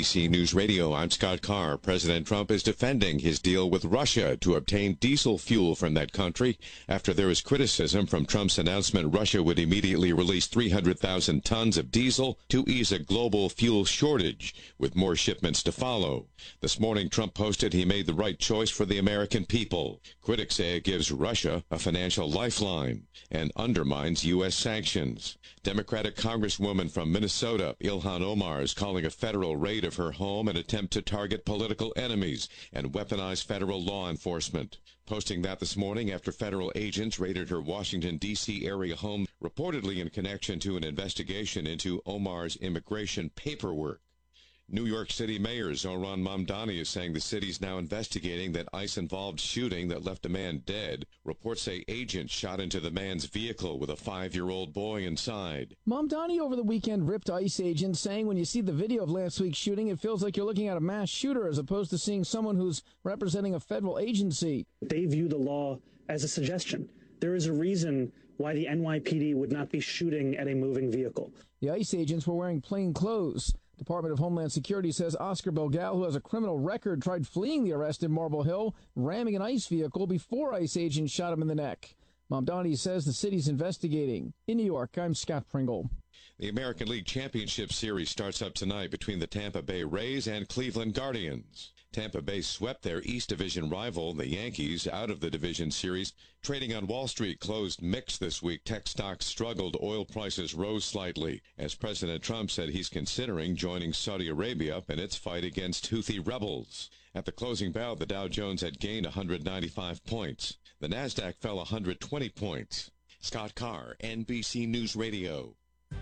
NBC News Radio, I'm Scott Carr. President Trump is defending his deal with Russia to obtain diesel fuel from that country after there is criticism from Trump's announcement Russia would immediately release 300,000 tons of diesel to ease a global fuel shortage, with more shipments to follow. This morning, Trump posted he made the right choice for the American people. Critics say it gives Russia a financial lifeline and undermines U.S. sanctions. Democratic Congresswoman from Minnesota, Ilhan Omar, is calling a federal raid of her home an attempt to target political enemies and weaponize federal law enforcement. Posting that this morning after federal agents raided her Washington, D.C. area home, reportedly in connection to an investigation into Omar's immigration paperwork. New York City Mayor Zohran Mamdani is saying the city is now investigating that ICE-involved shooting that left a man dead. Reports say agents shot into the man's vehicle with a 5-year-old boy inside. Mamdani over the weekend ripped ICE agents, saying when you see the video of last week's shooting, it feels like you're looking at a mass shooter as opposed to seeing someone who's representing a federal agency. They view the law as a suggestion. There is a reason why the NYPD would not be shooting at a moving vehicle. The ICE agents were wearing plain clothes. Department of Homeland Security says Oscar Belgal, who has a criminal record, tried fleeing the arrest in Marble Hill, ramming an ICE vehicle before ICE agents shot him in the neck. Mamdani says the city's investigating. In New York, I'm Scott Pringle. The American League Championship Series starts up tonight between the Tampa Bay Rays and Cleveland Guardians. Tampa Bay swept their East Division rival, the Yankees, out of the division series. Trading on Wall Street closed mixed this week. Tech stocks struggled. Oil prices rose slightly as President Trump said he's considering joining Saudi Arabia in its fight against Houthi rebels. At the closing bell, the Dow Jones had gained 195 points. The Nasdaq fell 120 points. Scott Carr, NBC News Radio.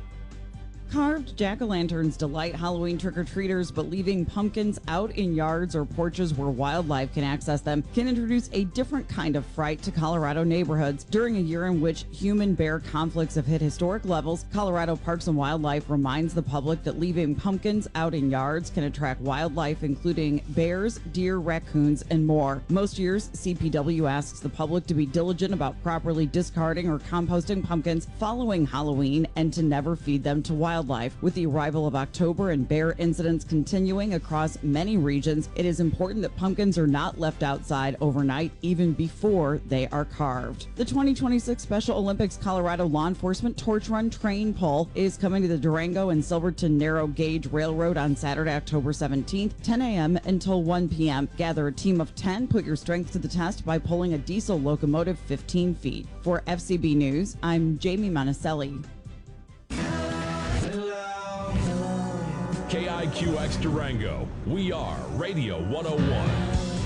Carved jack-o'-lanterns delight Halloween trick-or-treaters, but leaving pumpkins out in yards or porches where wildlife can access them can introduce a different kind of fright to Colorado neighborhoods. During a year in which human-bear conflicts have hit historic levels, Colorado Parks and Wildlife reminds the public that leaving pumpkins out in yards can attract wildlife, including bears, deer, raccoons, and more. Most years, CPW asks the public to be diligent about properly discarding or composting pumpkins following Halloween and to never feed them to wildlife. With the arrival of October and bear incidents continuing across many regions, it is important that pumpkins are not left outside overnight, even before they are carved. The 2026 Special Olympics Colorado Law Enforcement Torch Run Train Pull is coming to the Durango and Silverton Narrow Gauge Railroad on Saturday, October 17th, 10 a.m. until 1 p.m. Gather a team of 10, put your strength to the test by pulling a diesel locomotive 15 feet. For FCB News, I'm Jamie Monticelli. KIQX Durango. We are Radio 101.